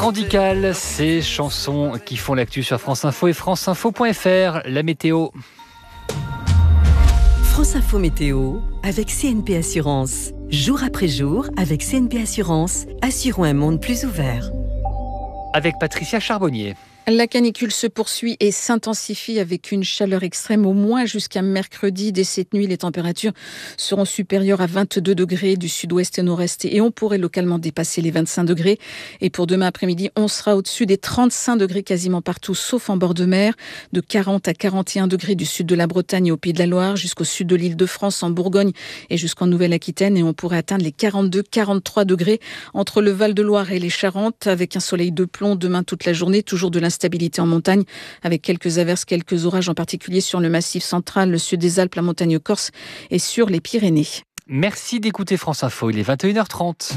Randical, ces chansons qui font l'actu sur France Info et franceinfo.fr. La météo. France Info Météo avec CNP Assurance. Jour après jour, avec CNP Assurance, assurons un monde plus ouvert. Avec Patricia Charbonnier. La canicule se poursuit et s'intensifie avec une chaleur extrême au moins jusqu'à mercredi. Dès cette nuit, les températures seront supérieures à 22 degrés du sud-ouest et nord-est et on pourrait localement dépasser les 25 degrés. Et pour demain après-midi, on sera au-dessus des 35 degrés quasiment partout, sauf en bord de mer, de 40 à 41 degrés du sud de la Bretagne et au Pays de la Loire, jusqu'au sud de l'Île-de-France, en Bourgogne et jusqu'en Nouvelle-Aquitaine. Et on pourrait atteindre les 42-43 degrés entre le Val-de-Loire et les Charentes, avec un soleil de plomb demain toute la journée, toujours de l'instabilité en montagne, avec quelques averses, quelques orages, en particulier sur le Massif central, le sud des Alpes, la montagne corse et sur les Pyrénées. Merci d'écouter France Info, il est 21h30.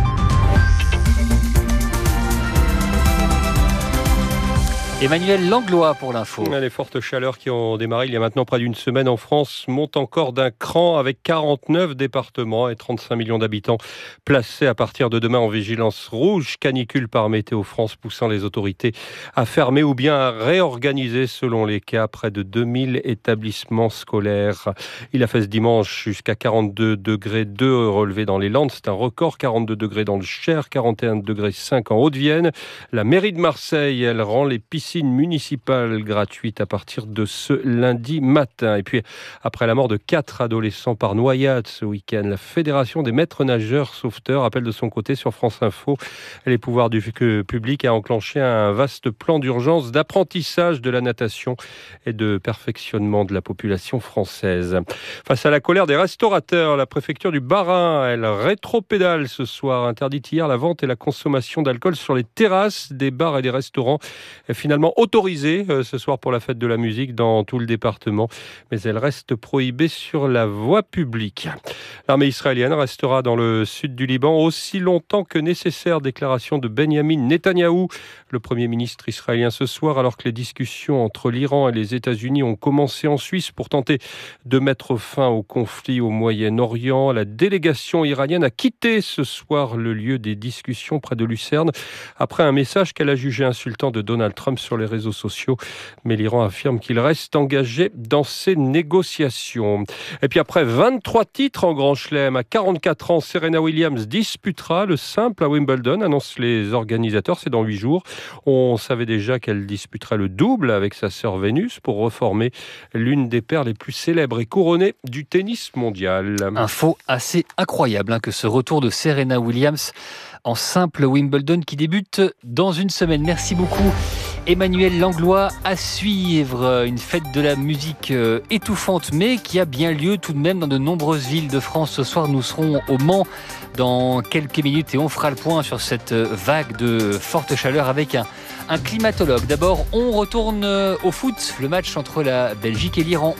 Emmanuel Langlois pour l'info. Les fortes chaleurs qui ont démarré il y a maintenant près d'une semaine en France montent encore d'un cran avec 49 départements et 35 millions d'habitants placés à partir de demain en vigilance rouge. Canicule par Météo France poussant les autorités à fermer ou bien à réorganiser selon les cas près de 2000 établissements scolaires. Il a fait ce dimanche jusqu'à 42 degrés 2 relevés dans les Landes. C'est un record, 42 degrés dans le Cher, 41 degrés 5 en Haute-Vienne. La mairie de Marseille, elle rend les piscines municipale gratuite à partir de ce lundi matin. Et puis, après la mort de 4 adolescents par noyade ce week-end, la Fédération des maîtres nageurs sauveteurs appelle de son côté sur France Info les pouvoirs du public à enclencher un vaste plan d'urgence d'apprentissage de la natation et de perfectionnement de la population française. Face à la colère des restaurateurs, la préfecture du Bas-Rhin, elle rétropédale ce soir, interdite hier la vente et la consommation d'alcool sur les terrasses des bars et des restaurants. Et finalement autorisée ce soir pour la fête de la musique dans tout le département, mais elle reste prohibée sur la voie publique. L'armée israélienne restera dans le sud du Liban aussi longtemps que nécessaire, déclaration de Benjamin Netanyahou, le Premier ministre israélien ce soir, alors que les discussions entre l'Iran et les États-Unis ont commencé en Suisse pour tenter de mettre fin au conflit au Moyen-Orient. La délégation iranienne a quitté ce soir le lieu des discussions près de Lucerne après un message qu'elle a jugé insultant de Donald Trump sur les réseaux sociaux, mais l'Iran affirme qu'il reste engagé dans ces négociations. Et puis après 23 titres en Grand Chelem, à 44 ans, Serena Williams disputera le simple à Wimbledon, annoncent les organisateurs, c'est dans 8 jours. On savait déjà qu'elle disputerait le double avec sa sœur Vénus pour reformer l'une des paires les plus célèbres et couronnées du tennis mondial. Info assez incroyable que ce retour de Serena Williams en simple Wimbledon qui débute dans une semaine. Merci beaucoup Emmanuel Langlois. À suivre, une fête de la musique étouffante mais qui a bien lieu tout de même dans de nombreuses villes de France. Ce soir nous serons au Mans dans quelques minutes et on fera le point sur cette vague de forte chaleur avec un climatologue. D'abord on retourne au foot, le match entre la Belgique et l'Iran.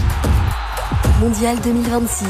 Mondial 2026.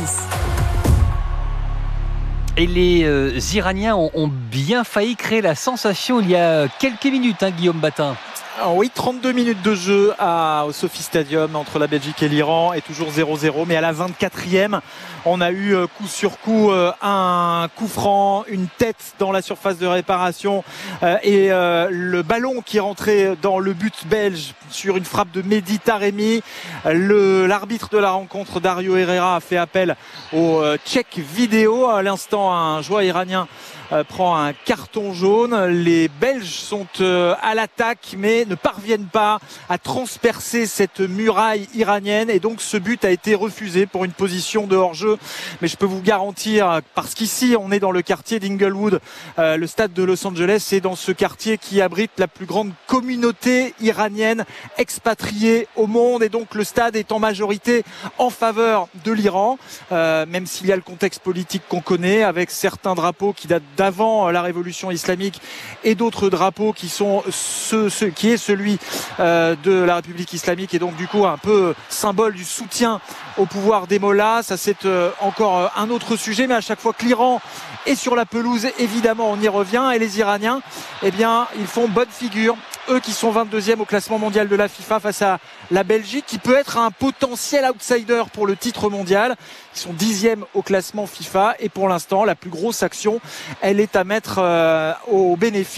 Et les Iraniens ont bien failli créer la sensation il y a quelques minutes, Guillaume Batin. Alors oui, 32 minutes de jeu au Sophie Stadium entre la Belgique et l'Iran et toujours 0-0. Mais à la 24e, on a eu coup sur coup un coup franc, une tête dans la surface de réparation et le ballon qui est rentré dans le but belge sur une frappe de Mehdi Taremi. L'arbitre de la rencontre, Dario Herrera, a fait appel au check vidéo. À l'instant, un joueur iranien prend un carton jaune. Les Belges sont à l'attaque mais ne parviennent pas à transpercer cette muraille iranienne et donc ce but a été refusé pour une position de hors-jeu. Mais je peux vous garantir, parce qu'ici on est dans le quartier d'Inglewood, le stade de Los Angeles, c'est dans ce quartier qui abrite la plus grande communauté iranienne expatriée au monde et donc le stade est en majorité en faveur de l'Iran, même s'il y a le contexte politique qu'on connaît avec certains drapeaux qui datent d'avant la révolution islamique et d'autres drapeaux qui sont qui est celui de la République islamique et donc du coup un peu symbole du soutien au pouvoir des mollahs. Ça c'est encore un autre sujet, mais à chaque fois que l'Iran est sur la pelouse, évidemment on y revient et les Iraniens, eh bien ils font bonne figure. Eux qui sont 22e au classement mondial de la FIFA face à la Belgique qui peut être un potentiel outsider pour le titre mondial. Ils sont 10e au classement FIFA et pour l'instant la plus grosse action elle est à mettre au bénéfice